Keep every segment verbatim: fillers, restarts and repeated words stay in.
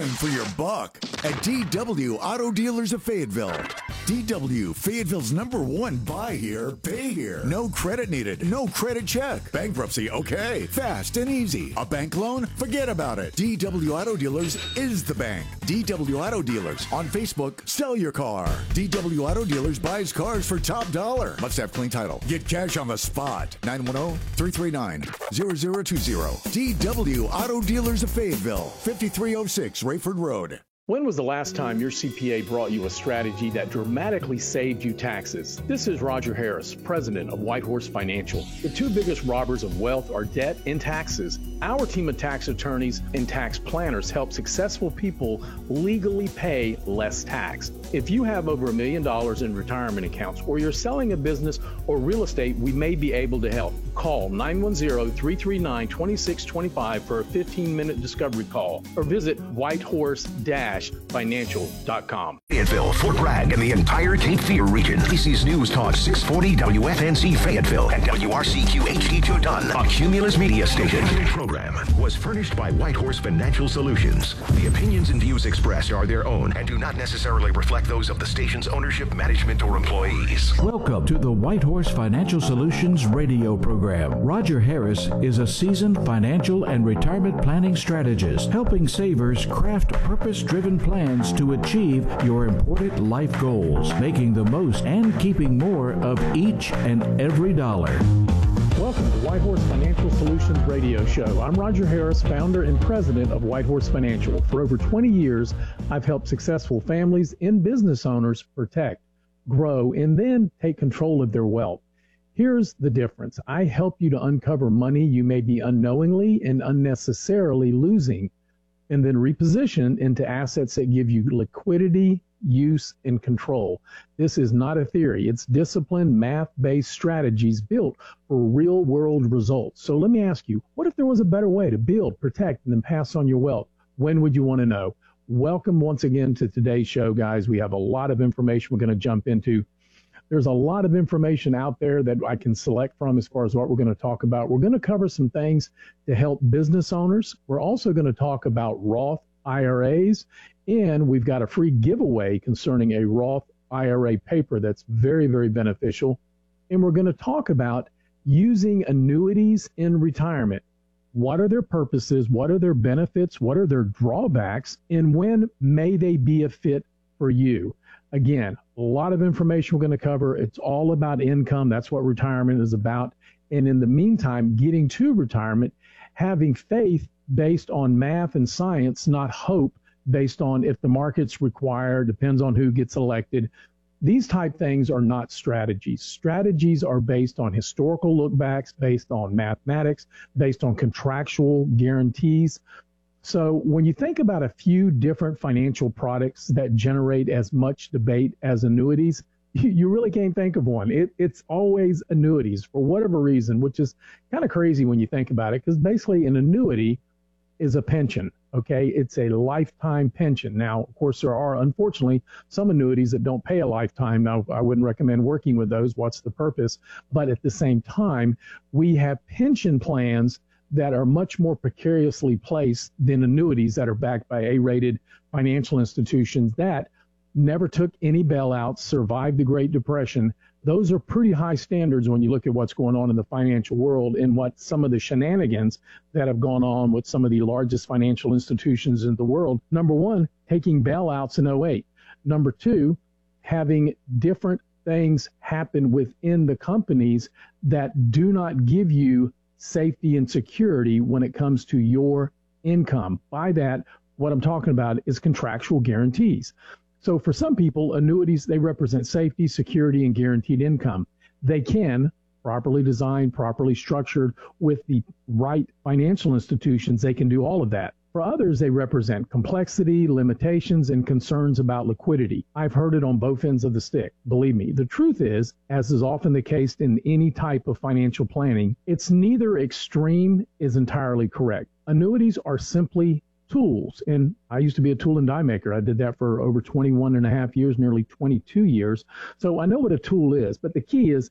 for your buck at D W Auto Dealers of Fayetteville. D W, Fayetteville's number one buy here, pay here. No credit needed, no credit check. Bankruptcy, okay. Fast and easy. A bank loan? Forget about it. D W Auto Dealers is the bank. D W Auto Dealers. On Facebook, sell your car. D W Auto Dealers buys cars for top dollar. Must have clean title. Get cash on the spot. nine one zero, three three nine, zero zero two zero. D W Auto Dealers of Fayetteville, fifty-three oh six Rayford Road. When was the last time your C P A brought you a strategy that dramatically saved you taxes? This is Roger Harris, president of Whitehorse Financial. The two biggest robbers of wealth are debt and taxes. Our team of tax attorneys and tax planners help successful people legally pay less tax. If you have over a million dollars in retirement accounts, or you're selling a business or real estate, we may be able to help. Call nine one zero, three three nine, two six two five for a fifteen minute discovery call, or visit whitehorse financial dot com. Fayetteville, Fort Bragg, and the entire Cape Fear region. This is News Talk six forty W F N C Fayetteville and W R C Q H D two Dunn, a Cumulus media station. The program was furnished by Whitehorse Financial Solutions. The opinions and views expressed are their own and do not necessarily reflect those of the station's ownership, management, or employees. Welcome to the Whitehorse Financial Solutions radio program. Roger Harris is a seasoned financial and retirement planning strategist, helping savers craft purpose-driven plans to achieve your important life goals, making the most and keeping more of each and every dollar. Welcome to Whitehorse Financial Solutions radio show. I'm Roger Harris, founder and president of Whitehorse Financial. For over twenty years, I've helped successful families and business owners protect, grow, and then take control of their wealth. Here's the difference. I help you to uncover money you may be unknowingly and unnecessarily losing, and then reposition into assets that give you liquidity, use, and control. This is not a theory. It's disciplined, math-based strategies built for real-world results. So let me ask you, what if there was a better way to build, protect, and then pass on your wealth? When would you want to know? Welcome once again to today's show, guys. We have a lot of information we're going to jump into. There's a lot of information out there that I can select from as far as what we're going to talk about. We're going to cover some things to help business owners. We're also going to talk about Roth I R As, and we've got a free giveaway concerning a Roth I R A paper that's very, very beneficial. And we're going to talk about using annuities in retirement. What are their purposes? What are their benefits? What are their drawbacks? And when may they be a fit for you? Again, a lot of information we're going to cover. It's all about income. That's what retirement is about. And in the meantime, getting to retirement, having faith based on math and science, not hope based on if the market's required, depends on who gets elected. These type things are not strategies. Strategies are based on historical lookbacks, based on mathematics, based on contractual guarantees. So when you think about a few different financial products that generate as much debate as annuities, you really can't think of one. It, it's always annuities for whatever reason, which is kind of crazy when you think about it, because basically an annuity is a pension, okay? It's a lifetime pension. Now, of course, there are, unfortunately, some annuities that don't pay a lifetime. Now, I wouldn't recommend working with those. What's the purpose? But at the same time, we have pension plans that are much more precariously placed than annuities that are backed by A-rated financial institutions that never took any bailouts, survived the Great Depression. Those are pretty high standards when you look at what's going on in the financial world and what some of the shenanigans that have gone on with some of the largest financial institutions in the world. Number one, taking bailouts in oh eight. Number two, having different things happen within the companies that do not give you safety and security when it comes to your income. By that, what I'm talking about is contractual guarantees. So for some people, annuities, they represent safety, security, and guaranteed income. They can, properly designed, properly structured with the right financial institutions, they can do all of that. For others, they represent complexity, limitations, and concerns about liquidity. I've heard it on both ends of the stick. Believe me, the truth is, as is often the case in any type of financial planning, it's neither extreme is entirely correct. Annuities are simply tools. And I used to be a tool and die maker. I did that for over twenty-one and a half years, nearly twenty-two years. So I know what a tool is. But the key is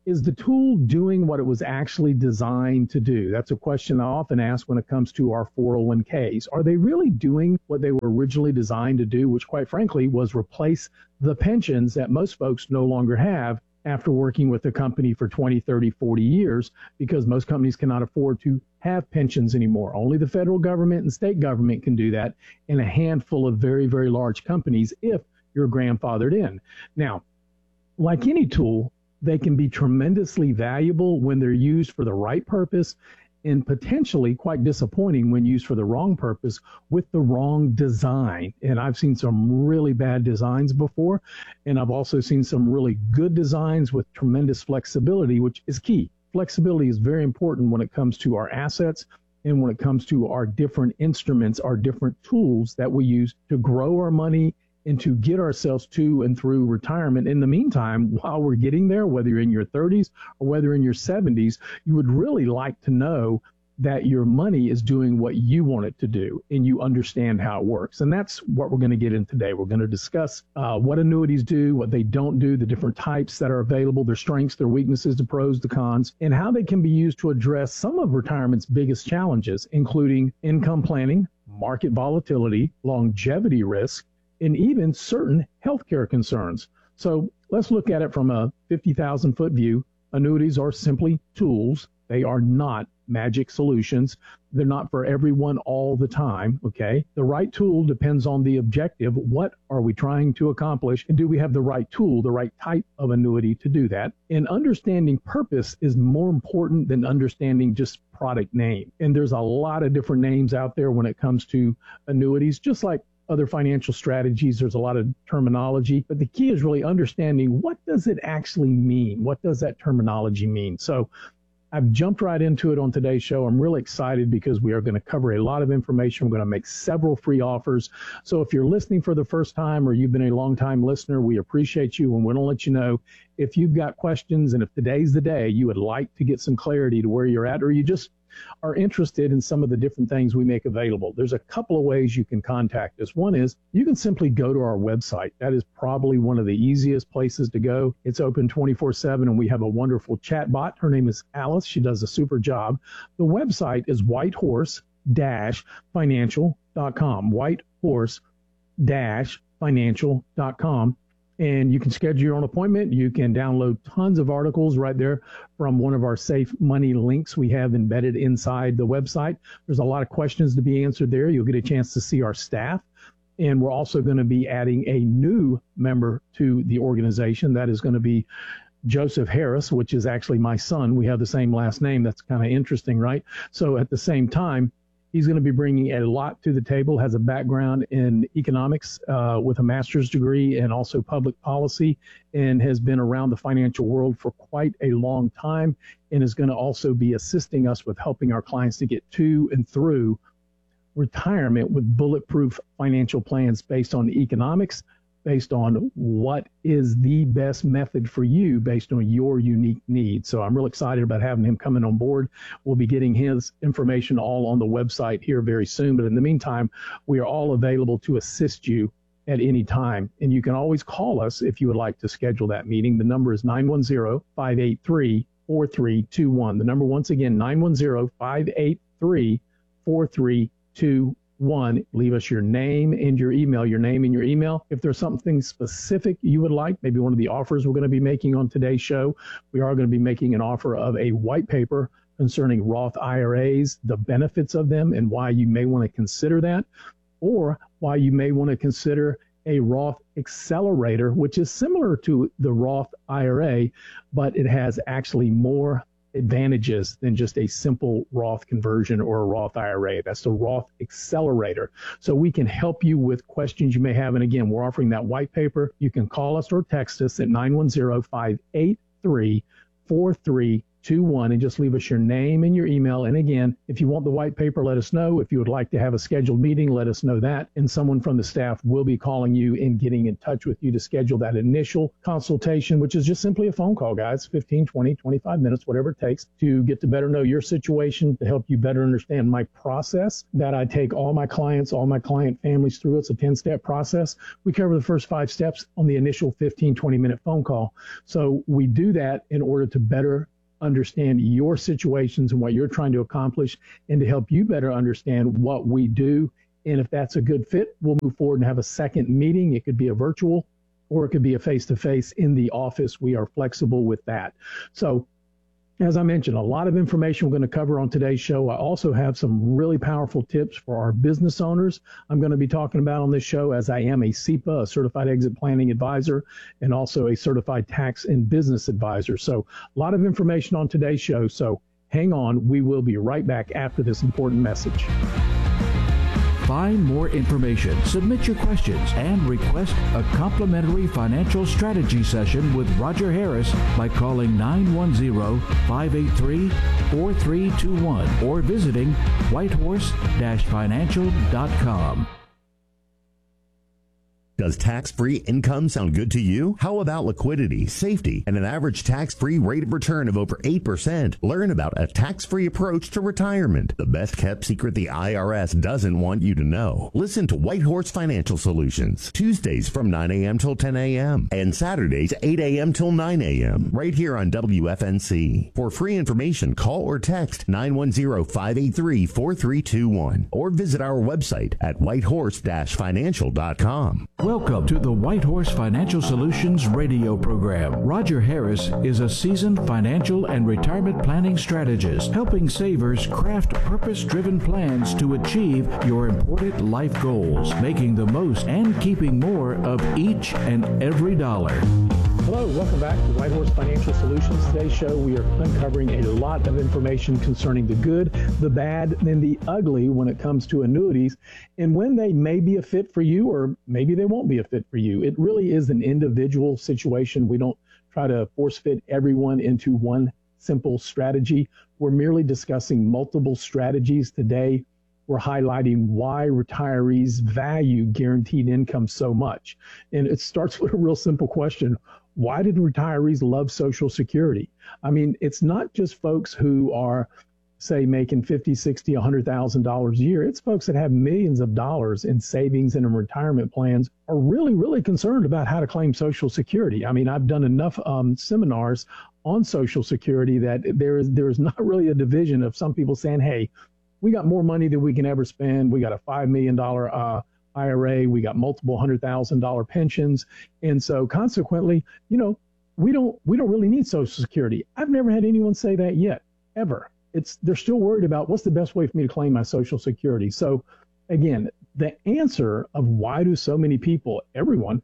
is the tool doing what it was actually designed to do? That's a question I often ask when it comes to our four oh one k's. Are they really doing what they were originally designed to do, which quite frankly was replace the pensions that most folks no longer have after working with the company for twenty, thirty, forty years, because most companies cannot afford to have pensions anymore. Only the federal government and state government can do that, and a handful of very, very large companies if you're grandfathered in. Now, like any tool, they can be tremendously valuable when they're used for the right purpose, and potentially quite disappointing when used for the wrong purpose with the wrong design. And I've seen some really bad designs before, and I've also seen some really good designs with tremendous flexibility, which is key. Flexibility is very important when it comes to our assets and when it comes to our different instruments, our different tools that we use to grow our money and to get ourselves to and through retirement. In the meantime, while we're getting there, whether you're in your thirties or whether in your seventies, you would really like to know that your money is doing what you want it to do and you understand how it works. And that's what we're going to get in today. We're going to discuss uh, what annuities do, what they don't do, the different types that are available, their strengths, their weaknesses, the pros, the cons, and how they can be used to address some of retirement's biggest challenges, including income planning, market volatility, longevity risk, and even certain healthcare concerns. So let's look at it from a fifty thousand foot view. Annuities are simply tools. They are not magic solutions. They're not for everyone all the time, okay? The right tool depends on the objective. What are we trying to accomplish? And do we have the right tool, the right type of annuity to do that? And understanding purpose is more important than understanding just product name. And there's a lot of different names out there when it comes to annuities, just like other financial strategies. There's a lot of terminology, but the key is really understanding what does it actually mean? What does that terminology mean? So I've jumped right into it on today's show. I'm really excited because we are going to cover a lot of information. We're going to make several free offers. So if you're listening for the first time or you've been a long-time listener, we appreciate you, and we're going to let you know if you've got questions and if today's the day you would like to get some clarity to where you're at, or you just are interested in some of the different things we make available. There's a couple of ways you can contact us. One is you can simply go to our website. That is probably one of the easiest places to go. It's open twenty-four seven, and we have a wonderful chat bot. Her name is Alice. She does a super job. The website is whitehorse dash financial dot com, whitehorse dash financial dot com. And you can schedule your own appointment. You can download tons of articles right there from one of our Safe Money links we have embedded inside the website. There's a lot of questions to be answered there. You'll get a chance to see our staff. And we're also going to be adding a new member to the organization. That is going to be Joseph Harris, which is actually my son. We have the same last name. That's kind of interesting, right? So at the same time, he's going to be bringing a lot to the table, has a background in economics uh, with a master's degree and also public policy, and has been around the financial world for quite a long time, and is going to also be assisting us with helping our clients to get to and through retirement with bulletproof financial plans based on economics, based on what is the best method for you based on your unique needs. So I'm real excited about having him coming on board. We'll be getting his information all on the website here very soon. But in the meantime, we are all available to assist you at any time. And you can always call us if you would like to schedule that meeting. The number is nine one zero, five eight three, four three two one. The number, once again, nine one zero, five eight three, four three two one. One, leave us your name and your email, your name and your email. If there's something specific you would like, maybe one of the offers we're going to be making on today's show, we are going to be making an offer of a white paper concerning Roth I R As, the benefits of them, and why you may want to consider that, or why you may want to consider a Roth accelerator, which is similar to the Roth I R A, but it has actually more advantages than just a simple Roth conversion or a Roth I R A. That's the Roth Accelerator. So we can help you with questions you may have. And again, we're offering that white paper. You can call us or text us at nine one zero, five eight three, four three two one and just leave us your name and your email. And again, if you want the white paper, let us know. If you would like to have a scheduled meeting, let us know that. And someone from the staff will be calling you and getting in touch with you to schedule that initial consultation, which is just simply a phone call, guys, fifteen, twenty, twenty-five minutes, whatever it takes to get to better know your situation, to help you better understand my process that I take all my clients, all my client families through. It's a ten-step process. We cover the first five steps on the initial fifteen, twenty minute phone call. So we do that in order to better understand your situations and what you're trying to accomplish, and to help you better understand what we do. And if that's a good fit, we'll move forward and have a second meeting. It could be a virtual, or it could be a face-to-face in the office. We are flexible with that. So as I mentioned, a lot of information we're going to cover on today's show. I also have some really powerful tips for our business owners I'm going to be talking about on this show, as I am a C P A, a Certified Exit Planning Advisor, and also a Certified Tax and Business Advisor. So a lot of information on today's show. So hang on. We will be right back after this important message. Find more information, submit your questions, and request a complimentary financial strategy session with Roger Harris by calling nine one zero, five eight three, four three two one or visiting whitehorse dash financial dot com. Does tax-free income sound good to you? How about liquidity, safety, and an average tax-free rate of return of over eight percent? Learn about a tax-free approach to retirement, the best-kept secret the I R S doesn't want you to know. Listen to Whitehorse Financial Solutions, Tuesdays from nine a.m. till ten a.m. and Saturdays eight a.m. till nine a.m. right here on W F N C. For free information, call or text nine one zero, five eight three, four three two one or visit our website at whitehorse dash financial dot com. Welcome to the Whitehorse Financial Solutions radio program. Roger Harris is a seasoned financial and retirement planning strategist, helping savers craft purpose-driven plans to achieve your important life goals, making the most and keeping more of each and every dollar. Hello, welcome back to Whitehorse Financial Solutions. Today's show, we are uncovering a lot of information concerning the good, the bad, and the ugly when it comes to annuities, and when they may be a fit for you, or maybe they won't be a fit for you. It really is an individual situation. We don't try to force fit everyone into one simple strategy. We're merely discussing multiple strategies today. We're highlighting why retirees value guaranteed income so much. And it starts with a real simple question. Why did retirees love Social Security? I mean, it's not just folks who are, say, making fifty, sixty, one hundred thousand dollars a year. It's folks that have millions of dollars in savings and in retirement plans are really, really concerned about how to claim Social Security. I mean, I've done enough um, seminars on Social Security that there is there is not really a division of some people saying, hey, we got more money than we can ever spend. We got a five million dollars uh, I R A. We got multiple hundred thousand dollar pensions. And so consequently, you know, we don't we don't really need Social Security. I've never had anyone say that yet, ever. It's they're still worried about what's the best way for me to claim my Social Security. So again, the answer of why do so many people, everyone,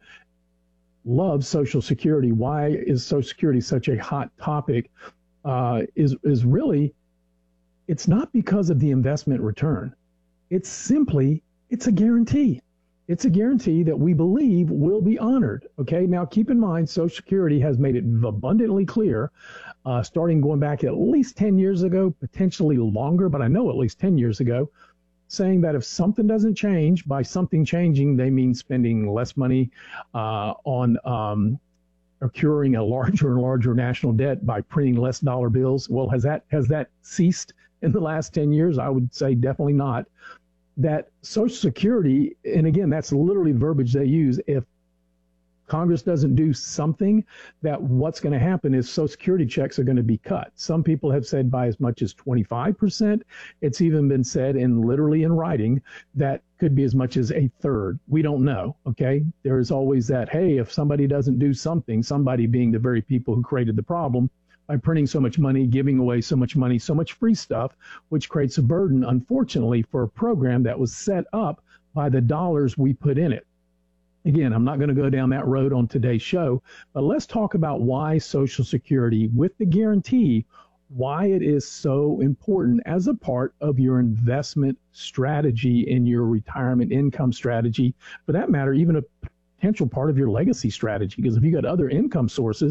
loves Social Security, why is Social Security such a hot topic, uh, is is really, it's not because of the investment return. It's simply, it's a guarantee. It's a guarantee that we believe will be honored. Okay, now keep in mind, Social Security has made it abundantly clear, uh, starting going back at least ten years ago, potentially longer, but I know at least ten years ago, saying that if something doesn't change, by something changing, they mean spending less money uh, on um, accruing a larger and larger national debt by printing less dollar bills. Well, has that has that ceased in the last ten years? I would say definitely not. That Social Security, and again, that's literally the verbiage they use, if Congress doesn't do something, that what's going to happen is Social Security checks are going to be cut. Some people have said by as much as twenty-five percent. It's even been said in literally in writing that could be as much as a third. We don't know, okay? There is always that, hey, if somebody doesn't do something, somebody being the very people who created the problem, by printing so much money, giving away so much money, so much free stuff, which creates a burden, unfortunately, for a program that was set up by the dollars we put in it. Again, I'm not going to go down that road on today's show, but let's talk about why Social Security, with the guarantee, why it is so important as a part of your investment strategy in your retirement income strategy, for that matter, even a potential part of your legacy strategy. Because if you got other income sources,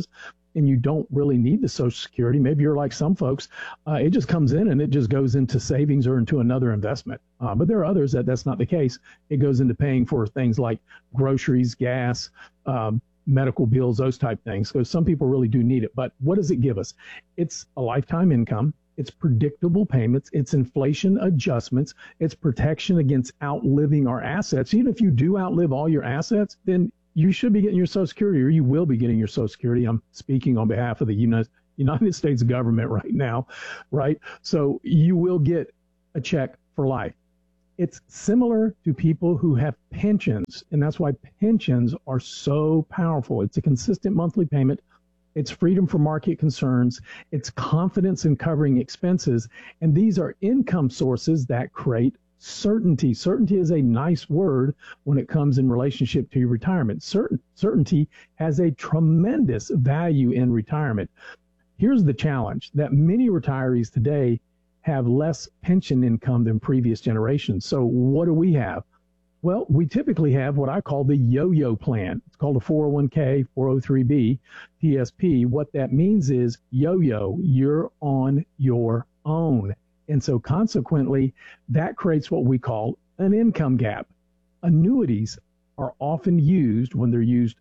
and you don't really need the Social Security. Maybe you're like some folks, uh, it just comes in and it just goes into savings or into another investment. Uh, but there are others that that's not the case. It goes into paying for things like groceries, gas, um, medical bills, those type things. So some people really do need it. But what does it give us? It's a lifetime income. It's predictable payments. It's inflation adjustments. It's protection against outliving our assets. Even if you do outlive all your assets, then you should be getting your Social Security, or you will be getting your Social Security. I'm speaking on behalf of the United States government right now, right? So you will get a check for life. It's similar to people who have pensions, and that's why pensions are so powerful. It's a consistent monthly payment. It's freedom from market concerns. It's confidence in covering expenses. And these are income sources that create certainty. Certainty is a nice word when it comes in relationship to your retirement. Certain, certainty has a tremendous value in retirement. Here's the challenge, that many retirees today have less pension income than previous generations. So what do we have? Well, we typically have what I call the yo-yo plan. It's called a four oh one k, four oh three b, T S P. What that means is yo-yo, you're on your own. And so consequently, that creates what we call an income gap. Annuities are often used, when they're used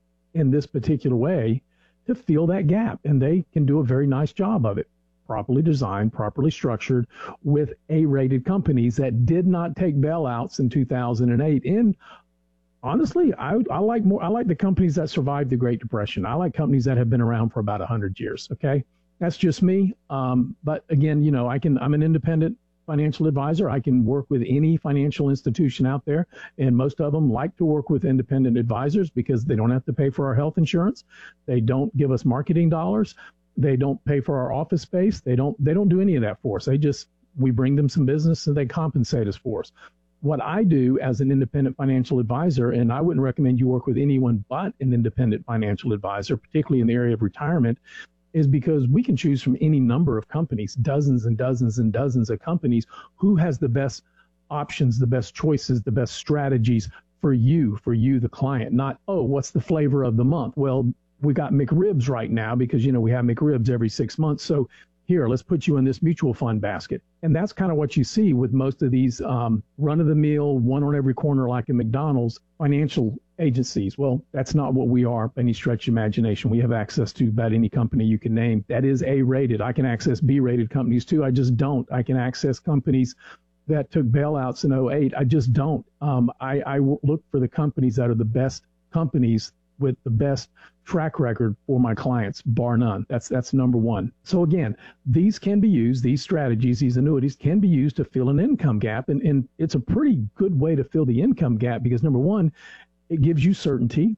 in this particular way, to fill that gap. And they can do a very nice job of it. Properly designed, properly structured, with A-rated companies that did not take bailouts in two thousand eight. And honestly, I, I like more. I like the companies that survived the Great Depression. I like companies that have been around for about one hundred years. Okay, that's just me. Um, but again, you know, I can. I'm an independent financial advisor. I can work with any financial institution out there, and most of them like to work with independent advisors because they don't have to pay for our health insurance. They don't give us marketing dollars. They don't pay for our office space. They don't they don't do any of that for us. They just, we bring them some business and they compensate us for us. What I do as an independent financial advisor, and I wouldn't recommend you work with anyone but an independent financial advisor, particularly in the area of retirement, is because we can choose from any number of companies, dozens and dozens and dozens of companies, who has the best options, the best choices, the best strategies for you, for you, the client. Not, oh, what's the flavor of the month? Well, we got McRibs right now because, you know, we have McRibs every six months. So here, let's put you in this mutual fund basket. And that's kind of what you see with most of these um, run-of-the-mill, one on every corner like a McDonald's financial agencies. Well, that's not what we are by any stretch of imagination. We have access to about any company you can name that is A-rated. I can access B-rated companies too. I just don't. I can access companies that took bailouts in oh eight. I just don't. Um, I, I look for the companies that are the best companies with the best track record for my clients, bar none. That's that's number one. So again, these can be used, these strategies, these annuities can be used to fill an income gap. And, and it's a pretty good way to fill the income gap because, number one, it gives you certainty.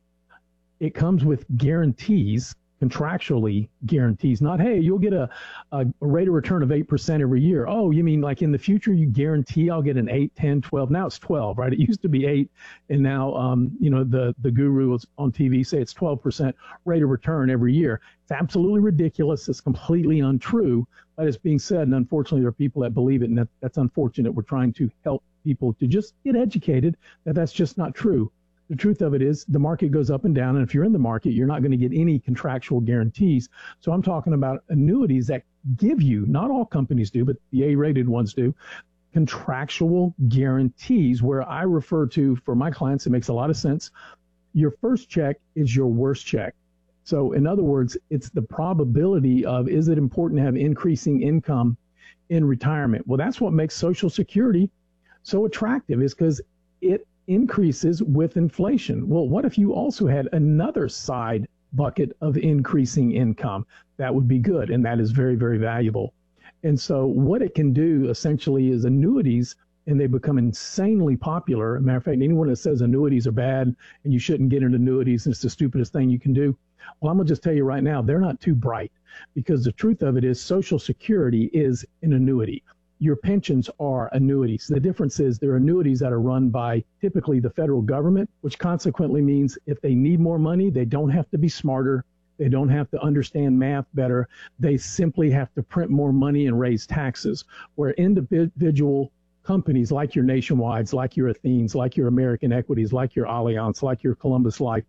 It comes with guarantees, contractually guarantees, not, hey, you'll get a, a, a rate of return of eight percent every year. Oh, you mean like in the future, you guarantee I'll get an eight, ten, twelve. Now it's twelve, right? It used to be eight. And now, um, you know, the, the gurus on T V say it's twelve percent rate of return every year. It's absolutely ridiculous. It's completely untrue. That is being said. And unfortunately, there are people that believe it. And that, that's unfortunate. We're trying to help people to just get educated that that's just not true. The truth of it is the market goes up and down. And if you're in the market, you're not going to get any contractual guarantees. So I'm talking about annuities that give you, not all companies do, but the A-rated ones do, contractual guarantees where I refer to, for my clients, it makes a lot of sense. Your first check is your worst check. So in other words, it's the probability of, is it important to have increasing income in retirement? Well, that's what makes Social Security so attractive, is because it increases with inflation. Well, what if you also had another side bucket of increasing income? That would be good, and that is very, very valuable. And so what it can do essentially is annuities, and they become insanely popular. As a matter of fact, anyone that says annuities are bad and you shouldn't get into annuities and it's the stupidest thing you can do, well, I'm going to just tell you right now, they're not too bright, because the truth of it is Social Security is an annuity. Your pensions are annuities. The difference is they're annuities that are run by typically the federal government, which consequently means if they need more money, they don't have to be smarter. They don't have to understand math better. They simply have to print more money and raise taxes, where individual companies like your Nationwides, like your Athenes, like your American Equities, like your Allianz, like your Columbus Life,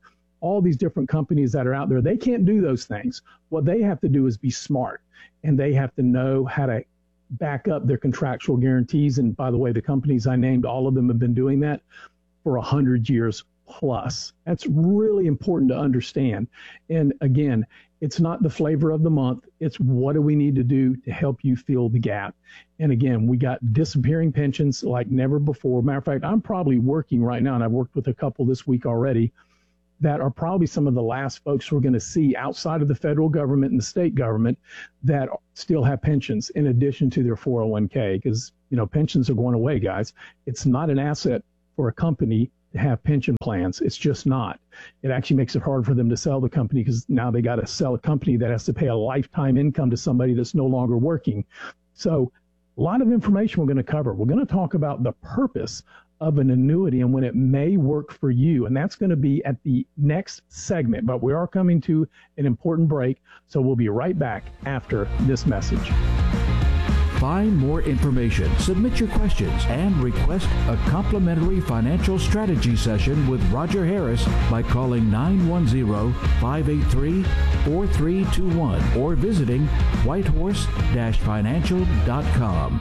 all these different companies that are out there. They can't do those things. What they have to do is be smart, and they have to know how to back up their contractual guarantees. And by the way, the companies I named, all of them have been doing that for a hundred years plus. That's really important to understand. And again, it's not the flavor of the month. It's what do we need to do to help you fill the gap. And again, we got disappearing pensions like never before. Matter of fact, I'm probably working right now, and I've worked with a couple this week already, that are probably some of the last folks we're going to see outside of the federal government and the state government that still have pensions in addition to their four oh one k, because, you know, pensions are going away, guys. It's not an asset for a company to have pension plans. It's just not. It actually makes it hard for them to sell the company, because now they got to sell a company that has to pay a lifetime income to somebody that's no longer working. So a lot of information we're going to cover. We're going to talk about the purpose of an annuity and when it may work for you. And that's going to be at the next segment. But we are coming to an important break, so we'll be right back after this message. Find more information, submit your questions, and request a complimentary financial strategy session with Roger Harris by calling nine one zero, five eight three, four three two one or visiting whitehorse dash financial dot com.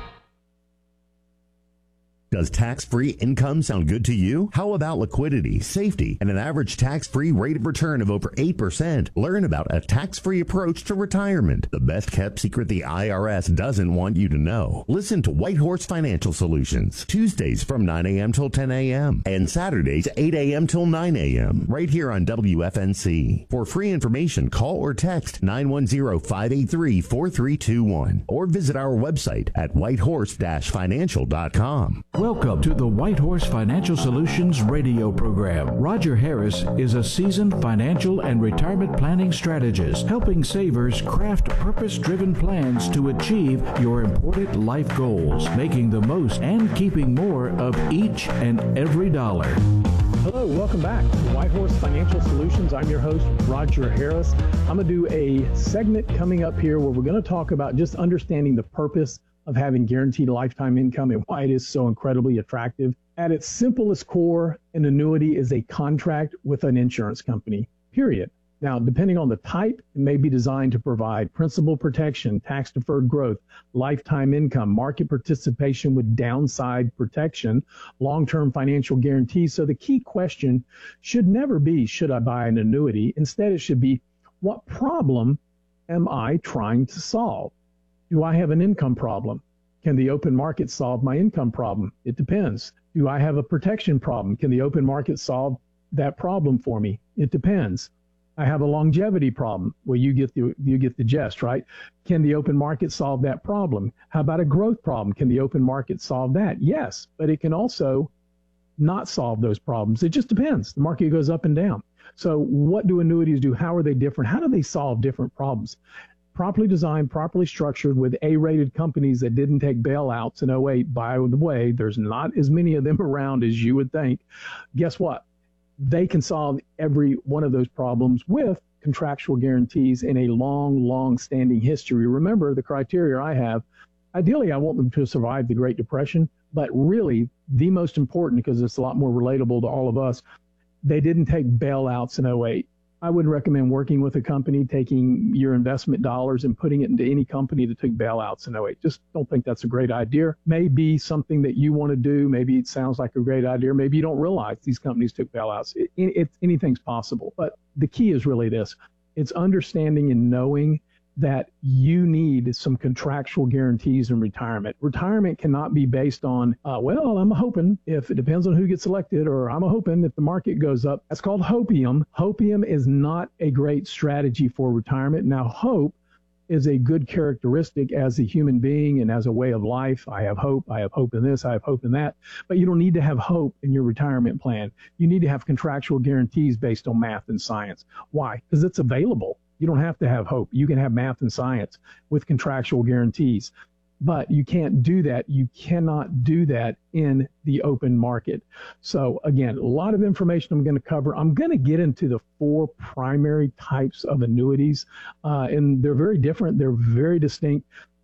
Does tax-free income sound good to you? How about liquidity, safety, and an average tax-free rate of return of over eight percent? Learn about a tax-free approach to retirement. The best-kept secret the I R S doesn't want you to know. Listen to Whitehorse Financial Solutions, Tuesdays from nine a.m. till ten a.m. and Saturdays eight a.m. till nine a.m. right here on W F N C. For free information, call or text nine one zero, five eight three, four three two one or visit our website at whitehorse dash financial dot com. Welcome to the Whitehorse Financial Solutions radio program. Roger Harris is a seasoned financial and retirement planning strategist, helping savers craft purpose-driven plans to achieve your important life goals, making the most and keeping more of each and every dollar. Hello, welcome back to Whitehorse Financial Solutions. I'm your host, Roger Harris. I'm going to do a segment coming up here where we're going to talk about just understanding the purpose of having guaranteed lifetime income and why it is so incredibly attractive. At its simplest core, an annuity is a contract with an insurance company, period. Now, depending on the type, it may be designed to provide principal protection, tax-deferred growth, lifetime income, market participation with downside protection, long-term financial guarantees. So the key question should never be, should I buy an annuity? Instead, it should be, what problem am I trying to solve? Do I have an income problem? Can the open market solve my income problem? It depends. Do I have a protection problem? Can the open market solve that problem for me? It depends. I have a longevity problem. Well, you get the you get the gist, right? Can the open market solve that problem? How about a growth problem? Can the open market solve that? Yes, but it can also not solve those problems. It just depends. The market goes up and down. So what do annuities do? How are they different? How do they solve different problems? Properly designed, properly structured with A-rated companies that didn't take bailouts in oh eight. By the way, there's not as many of them around as you would think. Guess what? They can solve every one of those problems with contractual guarantees in a long, long-standing history. Remember the criteria I have. Ideally, I want them to survive the Great Depression, but really the most important, because it's a lot more relatable to all of us, they didn't take bailouts in oh eight. I would recommend working with a company, taking your investment dollars and putting it into any company that took bailouts in oh eight. Just don't think that's a great idea. Maybe something that you want to do. Maybe it sounds like a great idea. Maybe you don't realize these companies took bailouts. It, it, anything's possible. But the key is really this. It's understanding and knowing that you need some contractual guarantees in retirement. Retirement cannot be based on, uh, well, I'm hoping if it depends on who gets elected, or I'm hoping if the market goes up. That's called hopium. Hopium is not a great strategy for retirement. Now, hope is a good characteristic as a human being and as a way of life. I have hope. I have hope in this. I have hope in that. But you don't need to have hope in your retirement plan. You need to have contractual guarantees based on math and science. Why? Because it's available. You don't have to have hope. You can have math and science with contractual guarantees, but you can't do that. You cannot do that in the open market. So again, a lot of information I'm going to cover. I'm going to get into the four primary types of annuities, uh, and they're very different. They're very distinct.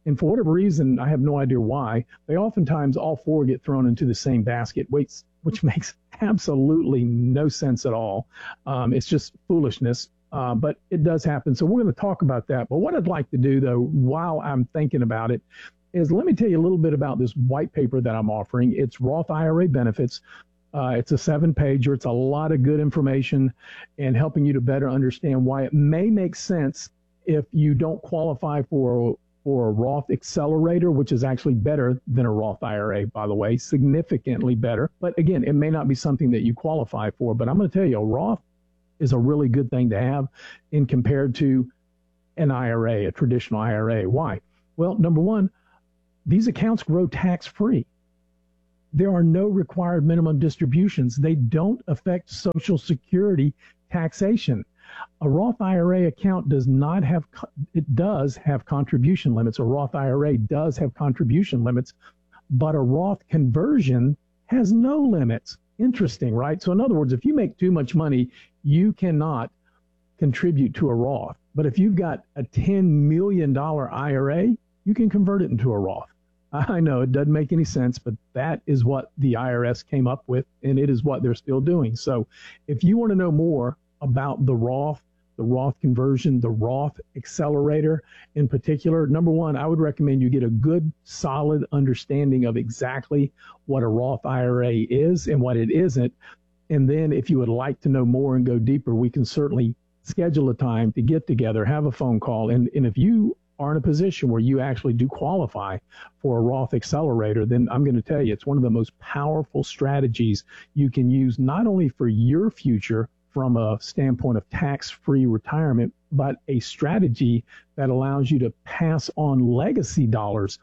And for whatever reason, I have no idea why, they oftentimes all four get thrown into the same basket, which, which makes absolutely no sense at all. Um, it's just foolishness, uh, but it does happen. So we're going to talk about that. But what I'd like to do, though, while I'm thinking about it, is let me tell you a little bit about this white paper that I'm offering. It's Roth I R A Benefits. Uh, it's a seven-pager. It's a lot of good information and helping you to better understand why it may make sense if you don't qualify for for a Roth Accelerator, which is actually better than a Roth I R A, by the way, significantly better. But again, it may not be something that you qualify for. But I'm going to tell you, a Roth is a really good thing to have in compared to an I R A, a traditional I R A. Why? Well, number one, these accounts grow tax-free. There are no required minimum distributions. They don't affect Social Security taxation. A Roth I R A account does not have, it does have contribution limits. A Roth I R A does have contribution limits, but a Roth conversion has no limits. Interesting, right? So in other words, if you make too much money, you cannot contribute to a Roth. But if you've got a ten million dollars I R A, you can convert it into a Roth. I know it doesn't make any sense, but that is what the I R S came up with, and it is what they're still doing. So if you want to know more about the Roth, the Roth conversion, the Roth Accelerator in particular, number one, I would recommend you get a good, solid understanding of exactly what a Roth I R A is and what it isn't. And then if you would like to know more and go deeper, we can certainly schedule a time to get together, have a phone call. And, and if you are in a position where you actually do qualify for a Roth Accelerator, then I'm going to tell you, it's one of the most powerful strategies you can use, not only for your future from a standpoint of tax-free retirement, but a strategy that allows you to pass on legacy dollars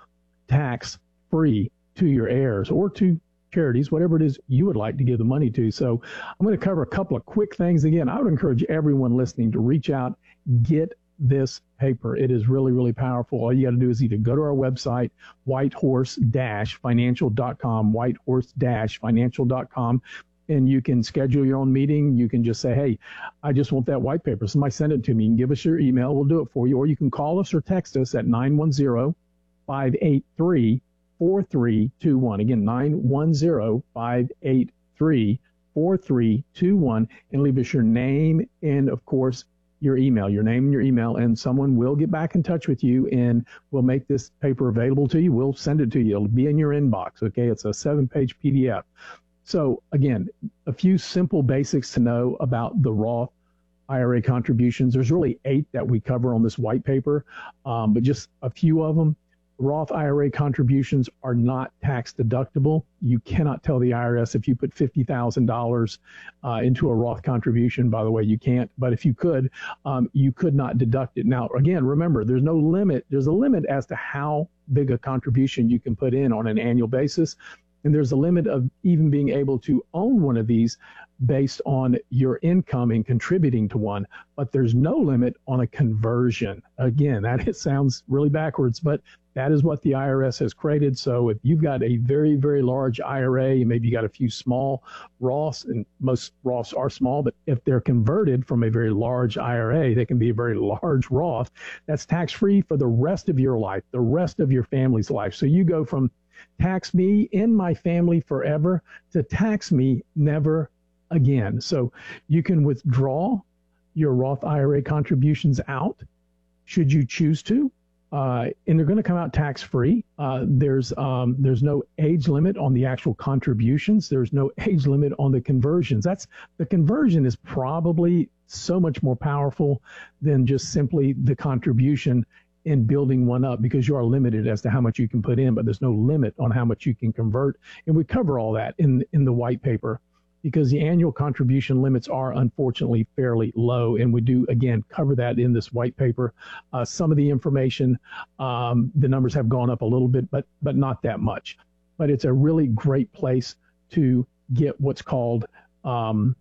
tax-free to your heirs or to charities, whatever it is you would like to give the money to. So I'm going to cover a couple of quick things. Again, I would encourage everyone listening to reach out, get this paper. It is really, really powerful. All you got to do is either go to our website, whitehorse dash financial dot com, whitehorse dash financial dot com, and you can schedule your own meeting. You can just say, hey, I just want that white paper. Somebody send it to me. You can give us your email. We'll do it for you. Or you can call us or text us at nine one zero, five eight three, four three two one. Again, nine one zero, five eight three, four three two one, and leave us your name and, of course, your email, your name and your email, and someone will get back in touch with you and we'll make this paper available to you. We'll send it to you. It'll be in your inbox, okay? It's a seven-page P D F. So, again, a few simple basics to know about the Roth I R A contributions. There's really eight that we cover on this white paper, um, but just a few of them. Roth I R A contributions are not tax deductible. You cannot tell the I R S if you put fifty thousand dollars uh, into a Roth contribution. By the way, you can't. But if you could, um, you could not deduct it. Now, again, remember, there's no limit. There's a limit as to how big a contribution you can put in on an annual basis. And there's a limit of even being able to own one of these based on your income and contributing to one. But there's no limit on a conversion. Again, that it sounds really backwards, but that is what the I R S has created. So if you've got a very, very large I R A, maybe you got a few small Roths, and most Roths are small, but if they're converted from a very large I R A, they can be a very large Roth. That's tax-free for the rest of your life, the rest of your family's life. So you go from tax me in my family forever to tax me never again. So you can withdraw your Roth I R A contributions out should you choose to. Uh, and they're going to come out tax-free. Uh, there's um, there's no age limit on the actual contributions. There's no age limit on the conversions. That's the conversion is probably so much more powerful than just simply the contribution in building one up, because you are limited as to how much you can put in, but there's no limit on how much you can convert. And we cover all that in in the white paper, because the annual contribution limits are unfortunately fairly low. And we do, again, cover that in this white paper. Uh, some of the information, um, the numbers have gone up a little bit, but but not that much. But it's a really great place to get what's called um,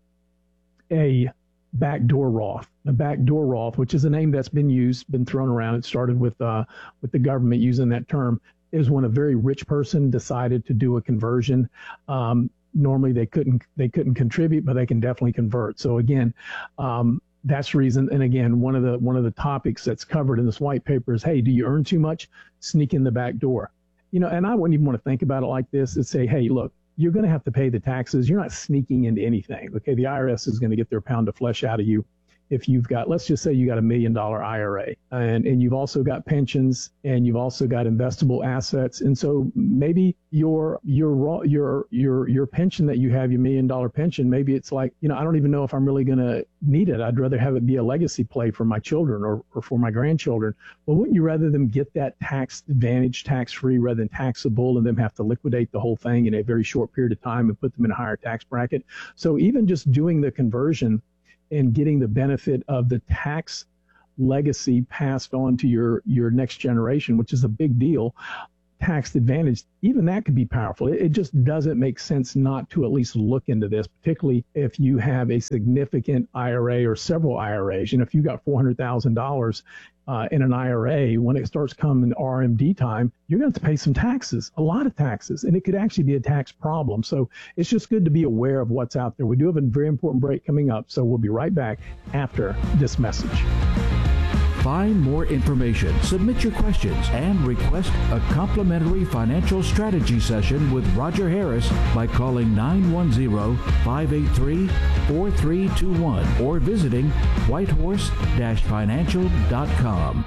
a backdoor Roth. A backdoor Roth, which is a name that's been used, been thrown around. It started with uh, with the government using that term, is when a very rich person decided to do a conversion. Um, Normally they couldn't they couldn't contribute, but they can definitely convert. So again, um, that's the reason. And again, one of the one of the topics that's covered in this white paper is, hey, do you earn too much? Sneak in the back door. You know, and I wouldn't even want to think about it like this and say, hey, look, you're going to have to pay the taxes. You're not sneaking into anything. Okay, the I R S is going to get their pound of flesh out of you. If you've got, let's just say you got a million dollar I R A and, and you've also got pensions and you've also got investable assets. And so maybe your, your, your, your, your pension that you have, your million dollar pension, maybe it's like, you know, I don't even know if I'm really going to need it. I'd rather have it be a legacy play for my children or, or for my grandchildren. Well, wouldn't you rather them get that tax advantage, tax free rather than taxable and them have to liquidate the whole thing in a very short period of time and put them in a higher tax bracket? So even just doing the conversion and getting the benefit of the tax legacy passed on to your, your next generation, which is a big deal, tax advantage, even that could be powerful. It, it just doesn't make sense not to at least look into this, particularly if you have a significant I R A or several I R As. You know, if you got four hundred thousand dollars uh, in an I R A, when it starts coming R M D time, you're going to have to pay some taxes, a lot of taxes, and it could actually be a tax problem. So it's just good to be aware of what's out there. We do have a very important break coming up, so we'll be right back after this message. Find more information, submit your questions, and request a complimentary financial strategy session with Roger Harris by calling nine one zero, five eight three, four three two one or visiting whitehorse dash financial dot com.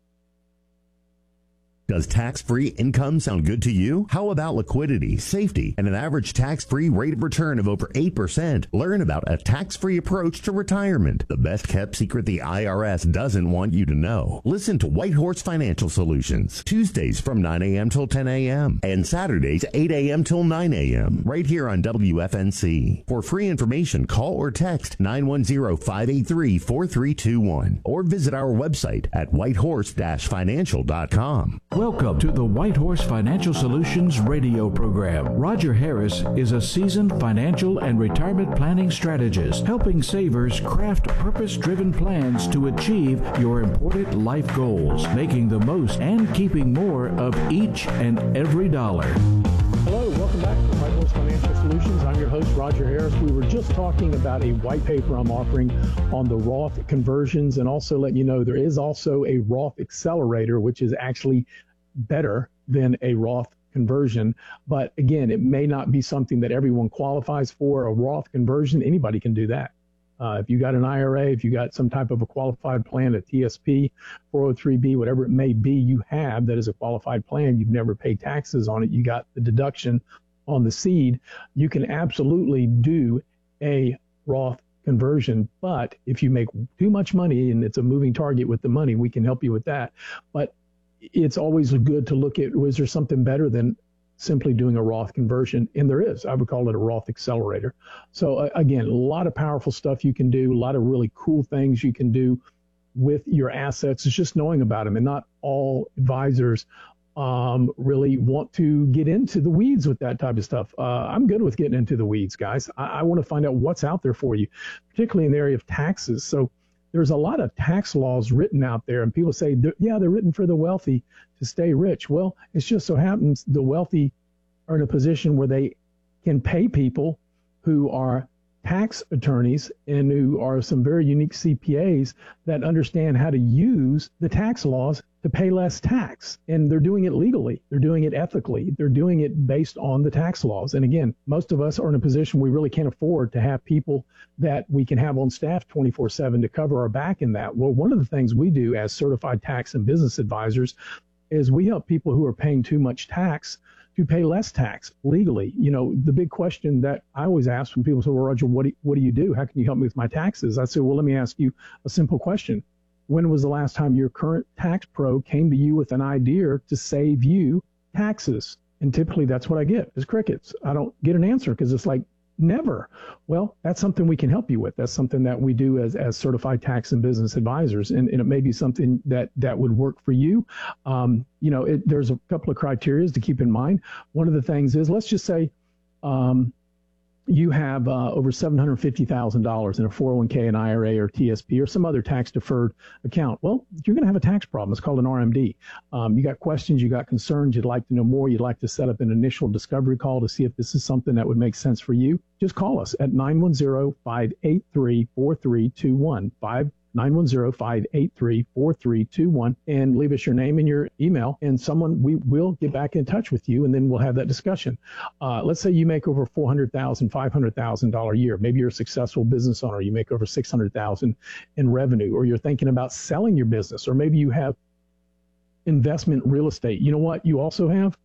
Does tax-free income sound good to you? How about liquidity, safety, and an average tax-free rate of return of over eight percent? Learn about a tax-free approach to retirement. The best-kept secret the I R S doesn't want you to know. Listen to Whitehorse Financial Solutions, Tuesdays from nine a.m. till ten a.m. and Saturdays eight a.m. till nine a.m. right here on W F N C. For free information, call or text nine one zero, five eight three, four three two one or visit our website at whitehorse dash financial dot com. Welcome to the Whitehorse Financial Solutions radio program. Roger Harris is a seasoned financial and retirement planning strategist, helping savers craft purpose-driven plans to achieve your important life goals, making the most and keeping more of each and every dollar. Hello, welcome back to Whitehorse Financial Solutions. I'm your host, Roger Harris. We were just talking about a white paper I'm offering on the Roth conversions, and also let you know there is also a Roth accelerator, which is actually better than a Roth conversion. But again, it may not be something that everyone qualifies for. A Roth conversion, anybody can do that. Uh, if you got an I R A, if you got some type of a qualified plan, a T S P, four oh three B, whatever it may be you have that is a qualified plan, you've never paid taxes on it, you got the deduction on the seed, you can absolutely do a Roth conversion. But if you make too much money and it's a moving target with the money, we can help you with that. But it's always good to look at, was there something better than simply doing a Roth conversion? And there is. I would call it a Roth accelerator. So uh, again, a lot of powerful stuff you can do, a lot of really cool things you can do with your assets. It's just knowing about them. And not all advisors um, really want to get into the weeds with that type of stuff. Uh, I'm good with getting into the weeds, guys. I, I want to find out what's out there for you, particularly in the area of taxes. So there's a lot of tax laws written out there, and people say, yeah, they're written for the wealthy to stay rich. Well, it just so happens the wealthy are in a position where they can pay people who are tax attorneys and who are some very unique C P As that understand how to use the tax laws to pay less tax. And they're doing it legally. They're doing it ethically. They're doing it based on the tax laws. And again, most of us are in a position we really can't afford to have people that we can have on staff twenty-four seven to cover our back in that. Well, one of the things we do as certified tax and business advisors is we help people who are paying too much tax to pay less tax legally. You know, the big question that I always ask when people say, well, Roger, what do, what do you do? How can you help me with my taxes? I say, well, let me ask you a simple question. When was the last time your current tax pro came to you with an idea to save you taxes? And typically that's what I get is crickets. I don't get an answer because it's like, never. Well, that's something we can help you with. That's something that we do as, as certified tax and business advisors. And, and it may be something that, that would work for you. Um, you know, it, there's a couple of criteria to keep in mind. One of the things is, let's just say um, you have uh, over seven hundred fifty thousand dollars in a four oh one k, an I R A, or T S P, or some other tax-deferred account. Well, you're going to have a tax problem. It's called an R M D. Um, you got questions, you got concerns, you'd like to know more, you'd like to set up an initial discovery call to see if this is something that would make sense for you. Just call us at nine one zero, five eight three, four three two one, nine one zero, five eight three, four three two one, and leave us your name and your email, and someone, we will get back in touch with you, and then we'll have that discussion. Uh, let's say you make over four hundred thousand dollars, five hundred thousand dollars a year. Maybe you're a successful business owner. You make over six hundred thousand dollars in revenue, or you're thinking about selling your business, or maybe you have investment real estate. You know what you also have?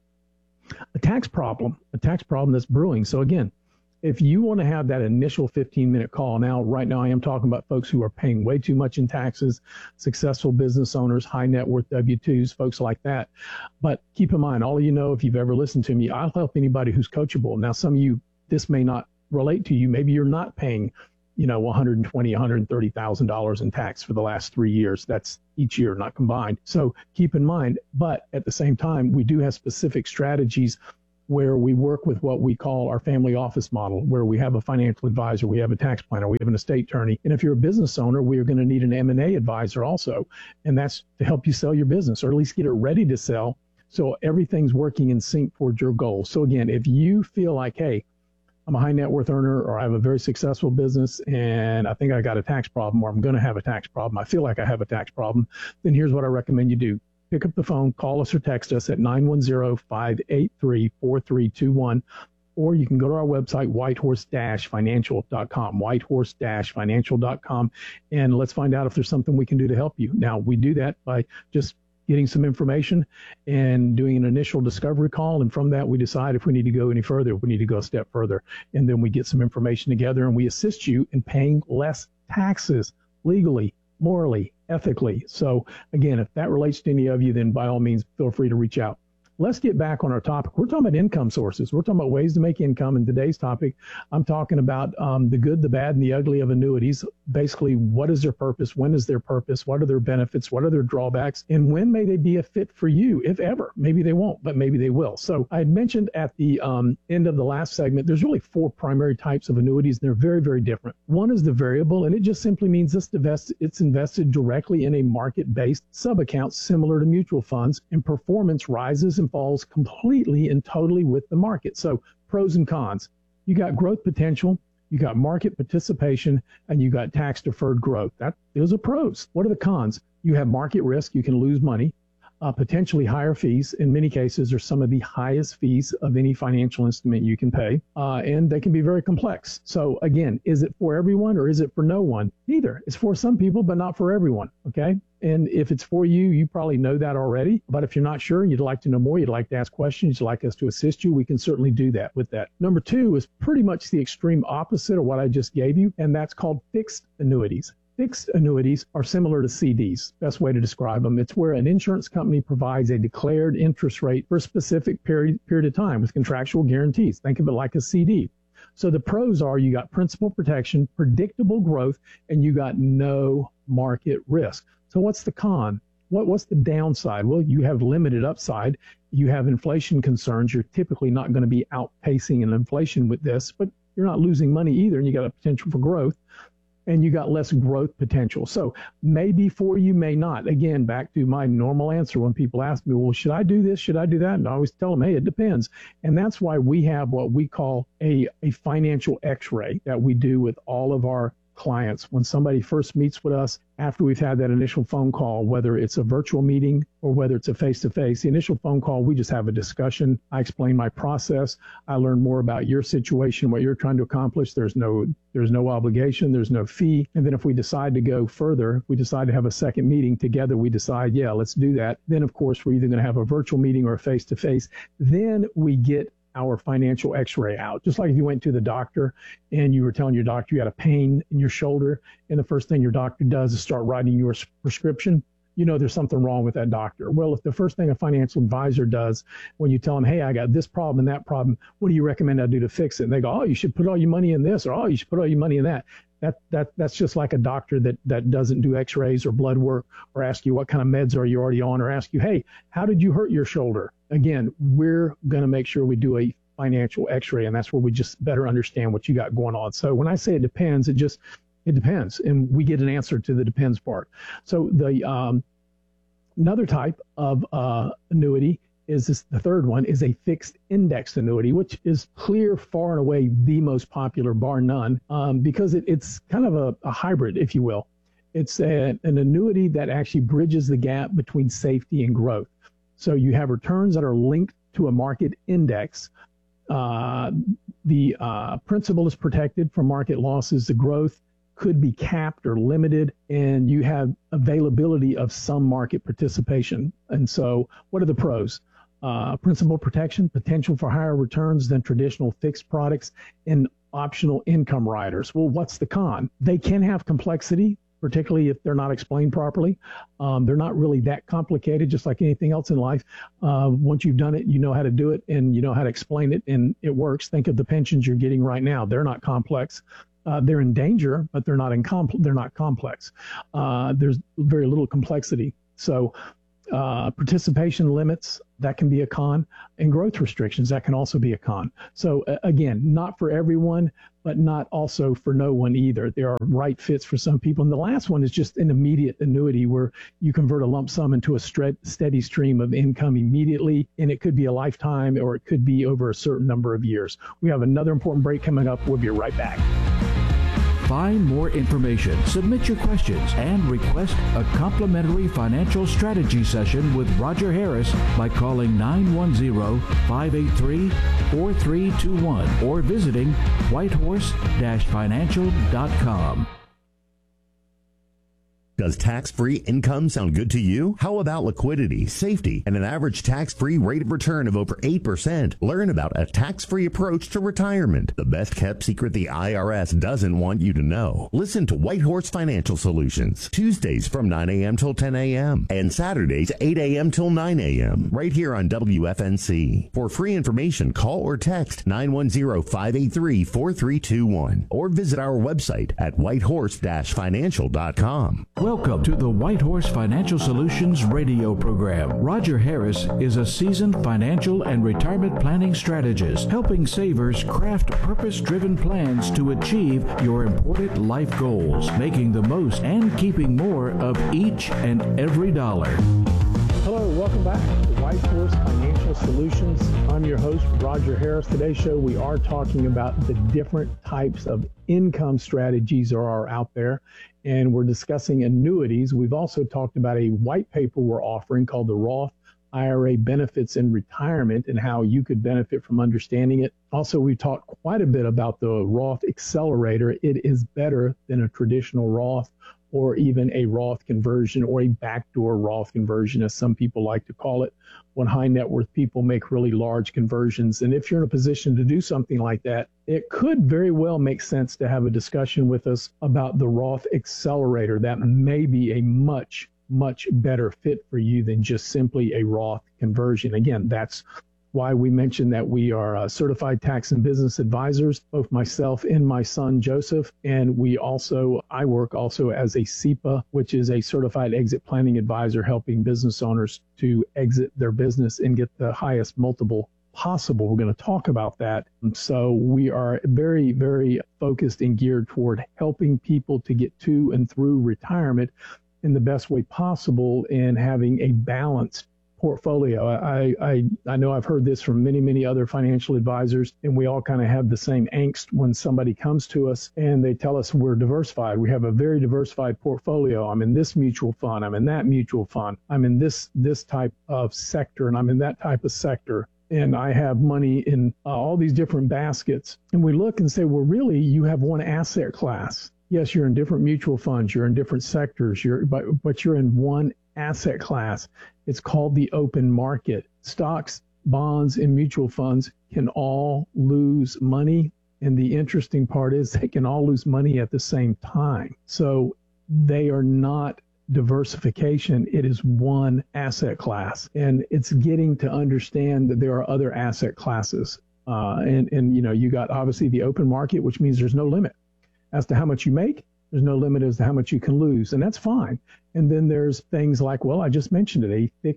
A tax problem, a tax problem that's brewing. So again, if you want to have that initial fifteen minute call, now, right now I am talking about folks who are paying way too much in taxes, successful business owners, high net worth W two's, folks like that. But keep in mind, all of you know, if you've ever listened to me, I'll help anybody who's coachable. Now, some of you, this may not relate to you. Maybe you're not paying, you know, one hundred twenty thousand dollars, one hundred thirty thousand dollars in tax for the last three years. That's each year, not combined. So keep in mind, but at the same time, we do have specific strategies where we work with what we call our family office model, where we have a financial advisor, we have a tax planner, we have an estate attorney. And if you're a business owner, we are going to need an M and A advisor also. And that's to help you sell your business, or at least get it ready to sell, so everything's working in sync towards your goals. So again, if you feel like, hey, I'm a high net worth earner, or I have a very successful business, and I think I got a tax problem, or I'm going to have a tax problem, I feel like I have a tax problem, then here's what I recommend you do. Pick up the phone, call us or text us at nine one zero, five eight three, four three two one, or you can go to our website, whitehorse dash financial dot com, whitehorse dash financial dot com, and let's find out if there's something we can do to help you. Now, we do that by just getting some information and doing an initial discovery call, and from that we decide if we need to go any further, if we need to go a step further, and then we get some information together, and we assist you in paying less taxes legally, morally, ethically. So again, if that relates to any of you, then by all means, feel free to reach out. Let's get back on our topic. We're talking about income sources. We're talking about ways to make income. In today's topic, I'm talking about um, the good, the bad, and the ugly of annuities. Basically, what is their purpose? When is their purpose? What are their benefits? What are their drawbacks? And when may they be a fit for you, if ever? Maybe they won't, but maybe they will. So I had mentioned at the um, end of the last segment, there's really four primary types of annuities, and they're very, very different. One is the variable, and it just simply means this divest, it's invested directly in a market-based sub-account similar to mutual funds, and performance rises and falls completely and totally with the market. So pros and cons. You got growth potential, you got market participation, and you got tax deferred growth. That those are pros. What are the cons? You have market risk, you can lose money, uh, potentially higher fees. In many cases, they're some of the highest fees of any financial instrument you can pay, uh, and they can be very complex. So again, is it for everyone or is it for no one? Neither. It's for some people, but not for everyone, okay? And if it's for you, you probably know that already. But if you're not sure and you'd like to know more, you'd like to ask questions, you'd like us to assist you, we can certainly do that with that. Number two is pretty much the extreme opposite of what I just gave you, and that's called fixed annuities. Fixed annuities are similar to C Ds. Best way to describe them. It's where an insurance company provides a declared interest rate for a specific period, period of time with contractual guarantees. Think of it like a C D. So the pros are you got principal protection, predictable growth, and you got no market risk. So what's the con? What, what's the downside? Well, you have limited upside. You have inflation concerns. You're typically not going to be outpacing an inflation with this, but you're not losing money either, and you got a potential for growth, and you got less growth potential. So maybe for you, may not. Again, back to my normal answer when people ask me, well, should I do this? Should I do that? And I always tell them, hey, it depends. And that's why we have what we call a, a financial x-ray that we do with all of our clients. When somebody first meets with us after we've had that initial phone call, whether it's a virtual meeting or whether it's a face-to-face, the initial phone call, we just have a discussion. I explain my process. I learn more about your situation, what you're trying to accomplish. There's no, there's no obligation. There's no fee. And then if we decide to go further, if we decide to have a second meeting together, we decide, yeah, let's do that. Then, of course, we're either going to have a virtual meeting or a face-to-face. Then we get our financial x-ray out. Just like if you went to the doctor and you were telling your doctor you had a pain in your shoulder, and the first thing your doctor does is start writing your prescription, you know there's something wrong with that doctor. Well, if the first thing a financial advisor does when you tell them, hey, I got this problem and that problem, what do you recommend I do to fix it? And they go, oh, you should put all your money in this, or oh, you should put all your money in that. That that that's just like a doctor that, that doesn't do x-rays or blood work or ask you what kind of meds are you already on, or ask you, hey, how did you hurt your shoulder? Again, we're going to make sure we do a financial x-ray, and that's where we just better understand what you got going on. So when I say it depends, it just, it depends. And we get an answer to the depends part. So the um, another type of uh, annuity is this, the third one is a fixed index annuity, which is clear far and away the most popular, bar none, um, because it, it's kind of a, a hybrid, if you will. It's a, an annuity that actually bridges the gap between safety and growth. So you have returns that are linked to a market index. Uh, the uh, principal is protected from market losses. The growth could be capped or limited, and you have availability of some market participation. And so what are the pros? Uh, principal protection, potential for higher returns than traditional fixed products, and optional income riders. Well, what's the con? They can have complexity, particularly if they're not explained properly. Um, they're not really that complicated, just like anything else in life. Uh, once you've done it, you know how to do it, and you know how to explain it, and it works. Think of the pensions you're getting right now. They're not complex. Uh, they're in danger, but they're not in compl- they're not complex. Uh, there's very little complexity. So uh, participation limits, that can be a con, and growth restrictions, that can also be a con. So uh, again, not for everyone, but not also for no one either. There are right fits for some people. And the last one is just an immediate annuity where you convert a lump sum into a stre- steady stream of income immediately, and it could be a lifetime or it could be over a certain number of years. We have another important break coming up. We'll be right back. Find more information, submit your questions, and request a complimentary financial strategy session with Roger Harris by calling nine one zero, five eight three, four three two one or visiting whitehorse dash financial dot com. Does tax-free income sound good to you? How about liquidity, safety, and an average tax-free rate of return of over eight percent? Learn about a tax-free approach to retirement, the best-kept secret the I R S doesn't want you to know. Listen to Whitehorse Financial Solutions, Tuesdays from nine a.m. till ten a.m. and Saturdays eight a.m. till nine a.m. right here on W F N C. For free information, call or text nine one zero, five eight three, four three two one or visit our website at whitehorse dash financial dot com. Welcome to the Whitehorse Financial Solutions radio program. Roger Harris is a seasoned financial and retirement planning strategist, helping savers craft purpose-driven plans to achieve your important life goals, making the most and keeping more of each and every dollar. Hello, welcome back to Whitehorse Financial Solutions. I'm your host, Roger Harris. Today's show, we are talking about the different types of income strategies there are out there, and we're discussing annuities. We've also talked about a white paper we're offering called the Roth I R A Benefits in Retirement and how you could benefit from understanding it. Also, we talked quite a bit about the Roth Accelerator. It is better than a traditional Roth or even a Roth conversion or a backdoor Roth conversion, as some people like to call it, when high net worth people make really large conversions. And if you're in a position to do something like that, it could very well make sense to have a discussion with us about the Roth Accelerator. That may be a much, much better fit for you than just simply a Roth conversion. Again, that's why we mentioned that we are uh, certified tax and business advisors, both myself and my son, Joseph. And we also, I work also as a C E P A, which is a certified exit planning advisor, helping business owners to exit their business and get the highest multiple possible. We're going to talk about that. So we are very, very focused and geared toward helping people to get to and through retirement in the best way possible and having a balanced portfolio. I, I, I know I've heard this from many, many other financial advisors, and we all kind of have the same angst when somebody comes to us and they tell us we're diversified. We have a very diversified portfolio. I'm in this mutual fund. I'm in that mutual fund. I'm in this, this type of sector, and I'm in that type of sector. And I have money in uh, all these different baskets. And we look and say, well, really, you have one asset class. Yes, you're in different mutual funds. You're in different sectors. You're, but, but you're in one asset class. It's called the open market. Stocks, bonds, and mutual funds can all lose money. And the interesting part is they can all lose money at the same time. So they are not diversification. It is one asset class. And it's getting to understand that there are other asset classes. Uh, and, and, you know, you got obviously the open market, which means there's no limit as to how much you make. There's no limit as to how much you can lose, and that's fine. And then there's things like, well, I just mentioned it, a fixed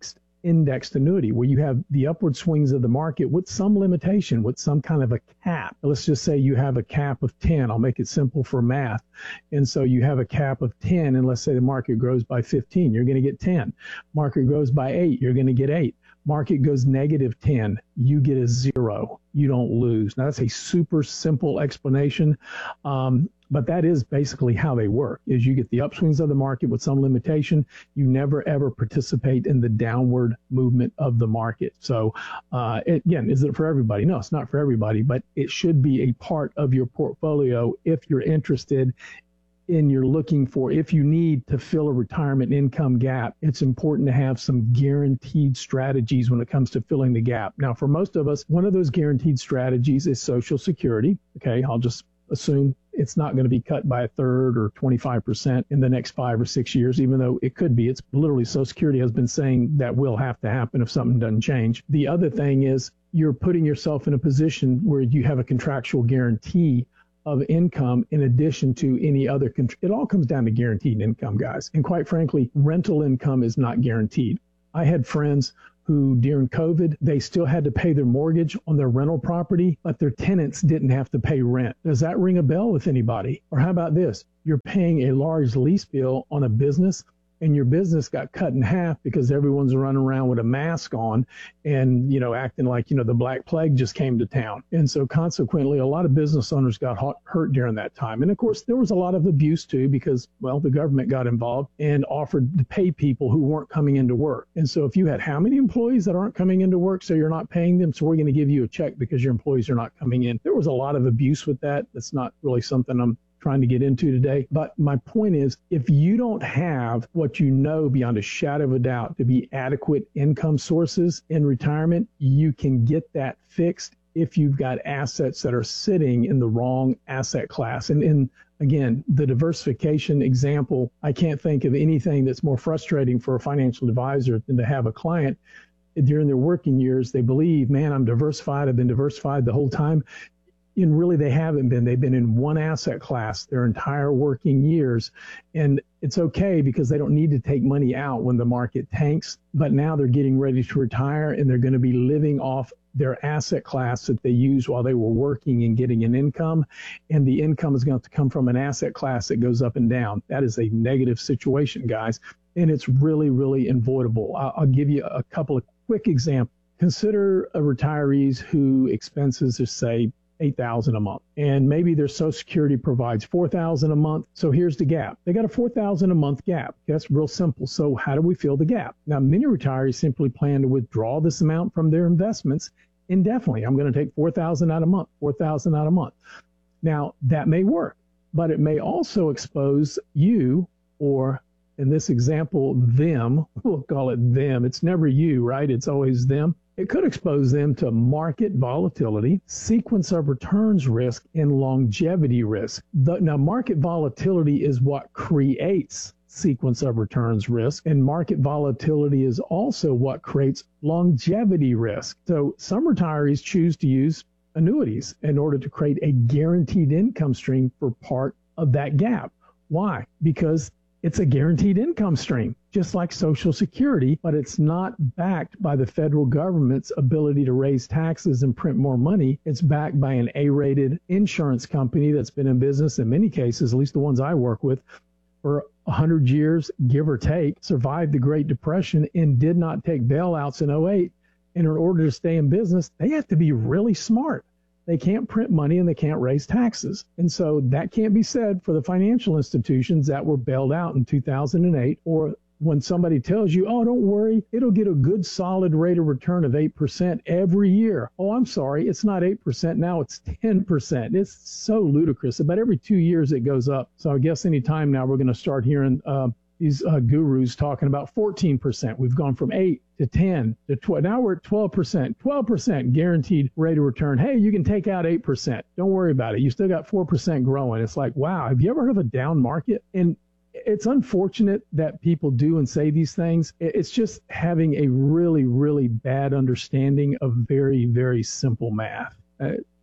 indexed annuity where you have the upward swings of the market with some limitation, with some kind of a cap. Let's just say you have a cap of ten. I'll make it simple for math. And so you have a cap of ten, and let's say the market grows by fifteen, you're going to get ten. Market grows by eight, you're going to get eight. Market goes negative ten, you get a zero. You don't lose. Now, that's a super simple explanation, um, but that is basically how they work, is you get the upswings of the market with some limitation. You never, ever participate in the downward movement of the market. So, uh, it, again, is it for everybody? No, it's not for everybody, but it should be a part of your portfolio if you're interested and you're looking for, if you need to fill a retirement income gap, it's important to have some guaranteed strategies when it comes to filling the gap. Now, for most of us, one of those guaranteed strategies is Social Security. Okay, I'll just assume it's not going to be cut by a third or twenty-five percent in the next five or six years, even though it could be. It's literally Social Security has been saying that will have to happen if something doesn't change. The other thing is you're putting yourself in a position where you have a contractual guarantee of income in addition to any other. Contr- it all comes down to guaranteed income, guys. And quite frankly, rental income is not guaranteed. I had friends who during COVID, they still had to pay their mortgage on their rental property, but their tenants didn't have to pay rent. Does that ring a bell with anybody? Or how about this? You're paying a large lease bill on a business, and your business got cut in half because everyone's running around with a mask on and, you know, acting like, you know, the Black Plague just came to town. And so consequently, a lot of business owners got hurt during that time. And of course, there was a lot of abuse too, because, well, the government got involved and offered to pay people who weren't coming into work. And so if you had how many employees that aren't coming into work, so you're not paying them, so we're going to give you a check because your employees are not coming in. There was a lot of abuse with that. That's not really something I'm trying to get into today. But my point is, if you don't have what you know beyond a shadow of a doubt to be adequate income sources in retirement, you can get that fixed if you've got assets that are sitting in the wrong asset class. And, and again, the diversification example, I can't think of anything that's more frustrating for a financial advisor than to have a client during their working years. They believe, man, I'm diversified. I've been diversified the whole time. And really, they haven't been. They've been in one asset class their entire working years. And it's okay because they don't need to take money out when the market tanks. But now they're getting ready to retire, and they're going to be living off their asset class that they used while they were working and getting an income. And the income is going to come from an asset class that goes up and down. That is a negative situation, guys. And it's really, really avoidable. I'll, I'll give you a couple of quick examples. Consider a retirees who expenses are, say, eight thousand dollars a month, and maybe their Social Security provides four thousand dollars a month. So here's the gap. They got a four thousand dollars a month gap. That's real simple. So how do we fill the gap? Now, many retirees simply plan to withdraw this amount from their investments indefinitely. I'm going to take four thousand dollars out a month, four thousand dollars out a month. Now, that may work, but it may also expose you, or in this example, them. We'll call it them. It's never you, right? It's always them. It could expose them to market volatility, sequence of returns risk, and longevity risk. The, now, market volatility is what creates sequence of returns risk, and market volatility is also what creates longevity risk. So some retirees choose to use annuities in order to create a guaranteed income stream for part of that gap. Why? Because it's a guaranteed income stream, just like Social Security, but it's not backed by the federal government's ability to raise taxes and print more money. It's backed by an A-rated insurance company that's been in business in many cases, at least the ones I work with, for one hundred years, give or take, survived the Great Depression and did not take bailouts in oh eight. And in order to stay in business, they have to be really smart. They can't print money and they can't raise taxes. And so that can't be said for the financial institutions that were bailed out in two thousand eight, or when somebody tells you, oh, don't worry, it'll get a good solid rate of return of eight percent every year. Oh, I'm sorry, it's not eight percent now, it's ten percent. It's so ludicrous. About every two years it goes up. So I guess any time now we're going to start hearing uh, these uh, gurus talking about fourteen percent. We've gone from eight to ten to twelve. Now we're at twelve percent, twelve percent guaranteed rate of return. Hey, you can take out eight percent. Don't worry about it. You still got four percent growing. It's like, wow, have you ever heard of a down market? And it's unfortunate that people do and say these things. It's just having a really, really bad understanding of very, very simple math. Uh,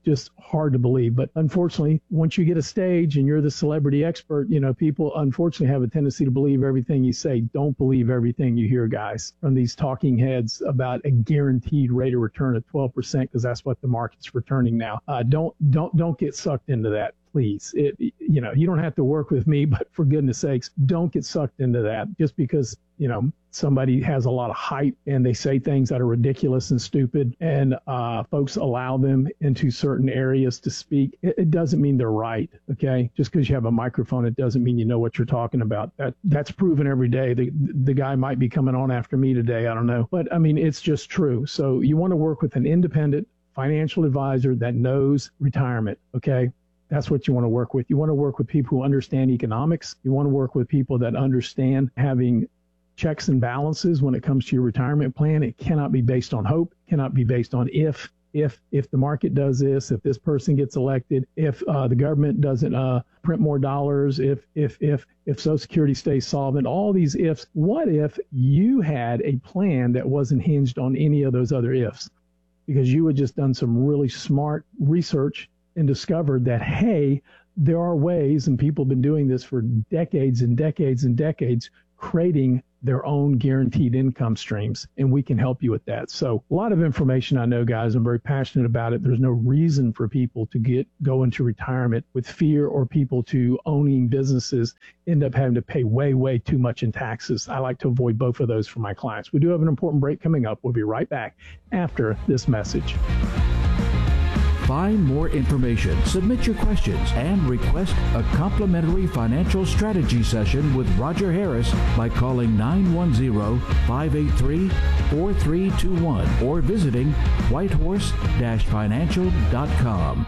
just hard to believe. But unfortunately, once you get a stage and you're the celebrity expert, you know, people unfortunately have a tendency to believe everything you say. Don't believe everything you hear, guys, from these talking heads about a guaranteed rate of return of twelve percent, because that's what the market's returning now. Uh, don't don't don't get sucked into that. Please, it, you know, you don't have to work with me, but for goodness sakes, don't get sucked into that just because, you know, somebody has a lot of hype and they say things that are ridiculous and stupid, and uh, folks allow them into certain areas to speak. It, it doesn't mean they're right, okay? Just because you have a microphone, it doesn't mean you know what you're talking about. That That's proven every day. The, the guy might be coming on after me today, I don't know. But, I mean, it's just true. So you want to work with an independent financial advisor that knows retirement, okay? That's what you want to work with. You want to work with people who understand economics. You want to work with people that understand having checks and balances when it comes to your retirement plan. It cannot be based on hope. It cannot be based on if, if, if the market does this, if this person gets elected, if uh, the government doesn't uh, print more dollars, if, if, if, if Social Security stays solvent, all these ifs. What if you had a plan that wasn't hinged on any of those other ifs? Because you had just done some really smart research and discovered that, hey, there are ways, and people have been doing this for decades and decades and decades, creating their own guaranteed income streams, and we can help you with that. So a lot of information, I know, guys. I'm very passionate about it. There's no reason for people to get go into retirement with fear, or people to owning businesses end up having to pay way, way too much in taxes. I like to avoid both of those for my clients. We do have an important break coming up. We'll be right back after this message. Find more information, submit your questions, and request a complimentary financial strategy session with Roger Harris by calling nine one zero, five eight three, four three two one or visiting whitehorse dash financial dot com.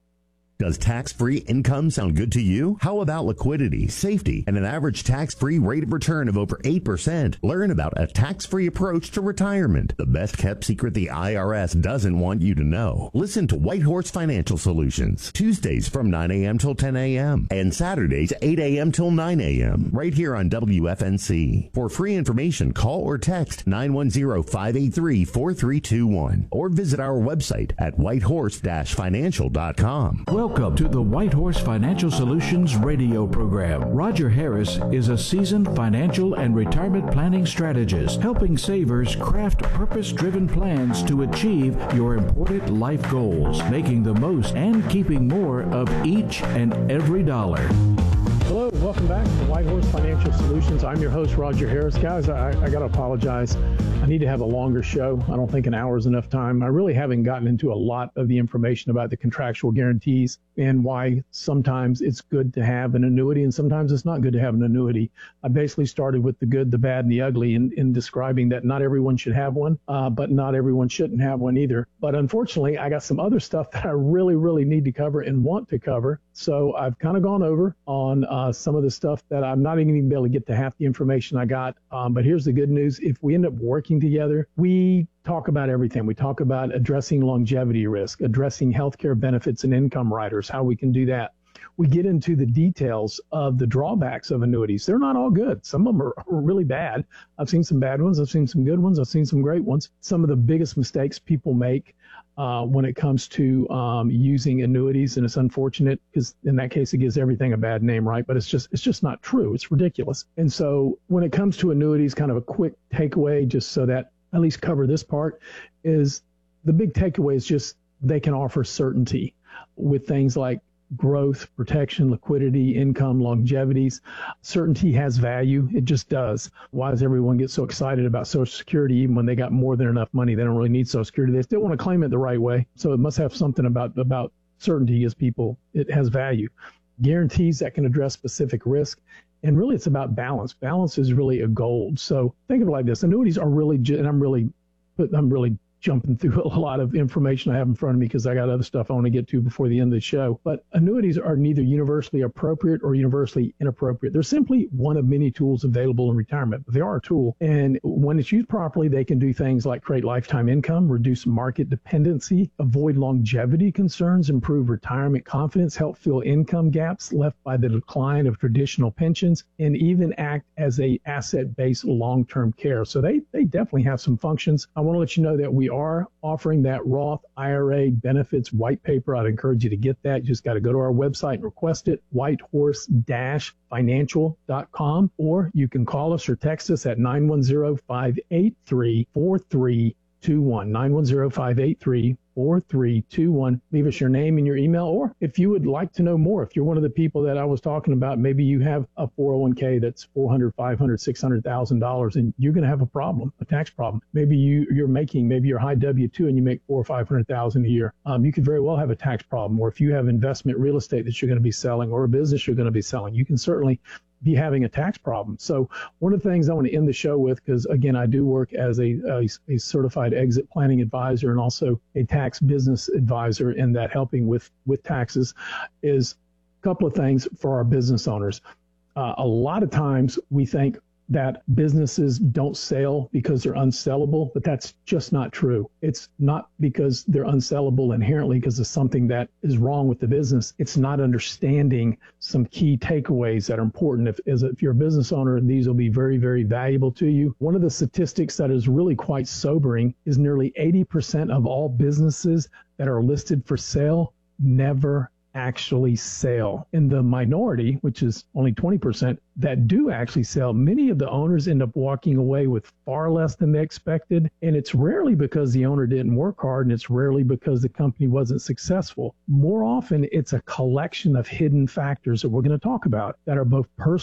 Does tax-free income sound good to you? How about liquidity, safety, and an average tax-free rate of return of over eight percent? Learn about a tax-free approach to retirement. The best-kept secret the I R S doesn't want you to know. Listen to Whitehorse Financial Solutions, Tuesdays from nine a.m. till ten a.m. and Saturdays eight a.m. till nine a.m. right here on W F N C. For free information, call or text nine one zero, five eight three, four three two one or visit our website at whitehorse dash financial dot com. Welcome to the Whitehorse Financial Solutions radio program. Roger Harris is a seasoned financial and retirement planning strategist, helping savers craft purpose-driven plans to achieve your important life goals, making the most and keeping more of each and every dollar. Hello, welcome back to Whitehorse Financial Solutions. I'm your host, Roger Harris. Guys, I, I got to apologize. I need to have a longer show. I don't think an hour is enough time. I really haven't gotten into a lot of the information about the contractual guarantees and why sometimes it's good to have an annuity and sometimes it's not good to have an annuity. I basically started with the good, the bad, and the ugly in, in describing that not everyone should have one, uh, but not everyone shouldn't have one either. But unfortunately, I got some other stuff that I really, really need to cover and want to cover. So I've kind of gone over on uh, some of the stuff that I'm not even going to be able to get to half the information I got. Um, but here's the good news. If we end up working together, we talk about everything. We talk about addressing longevity risk, addressing healthcare benefits and income riders, how we can do that. We get into the details of the drawbacks of annuities. They're not all good. Some of them are really bad. I've seen some bad ones. I've seen some good ones. I've seen some great ones. Some of the biggest mistakes people make uh, when it comes to um, using annuities, and it's unfortunate because in that case it gives everything a bad name, right? But it's just it's just not true. It's ridiculous. And so when it comes to annuities, kind of a quick takeaway, just so that at least cover this part, is the big takeaway is just they can offer certainty with things like growth, protection, liquidity, income, longevities. Certainty has value. It just does. Why does everyone get so excited about Social Security even when they got more than enough money? They don't really need Social Security. They still want to claim it the right way. So it must have something about, about certainty as people. It has value. Guarantees that can address specific risk. And really, it's about balance. Balance is really a gold. So think of it like this. Annuities are really, and I'm really, I'm really jumping through a lot of information I have in front of me because I got other stuff I want to get to before the end of the show. But annuities are neither universally appropriate or universally inappropriate. They're simply one of many tools available in retirement. But they are a tool. And when it's used properly, they can do things like create lifetime income, reduce market dependency, avoid longevity concerns, improve retirement confidence, help fill income gaps left by the decline of traditional pensions, and even act as a asset-based long-term care. So they, they definitely have some functions. I want to let you know that we are offering that Roth I R A benefits white paper. I'd encourage you to get that. You just got to go to our website and request it, whitehorse dash financial dot com, or you can call us or text us at nine one zero, five eight three, four three two one, nine one zero, five eight three, four three two one. Leave us your name and your email, or if you would like to know more, if you're one of the people that I was talking about, maybe you have a four oh one k that's four hundred thousand dollars, five hundred thousand dollars, six hundred thousand dollars, and you're going to have a problem, a tax problem. Maybe you, you're making, maybe you're high W two and you make four or five hundred thousand dollars a year. Um, you could very well have a tax problem. Or if you have investment real estate that you're going to be selling, or a business you're going to be selling, you can certainly be having a tax problem. So one of the things I want to end the show with, because again, I do work as a, a, a certified exit planning advisor and also a tax business advisor, in that helping with, with taxes, is a couple of things for our business owners. Uh, a lot of times we think that businesses don't sell because they're unsellable, but that's just not true. It's not because they're unsellable inherently because of something that is wrong with the business. It's not understanding some key takeaways that are important. If, as if you're a business owner, these will be very, very valuable to you. One of the statistics that is really quite sobering is nearly eighty percent of all businesses that are listed for sale never actually sell. In the minority, which is only twenty percent, that do actually sell, many of the owners end up walking away with far less than they expected. And it's rarely because the owner didn't work hard, and it's rarely because the company wasn't successful. More often, it's a collection of hidden factors that we're going to talk about that are both personal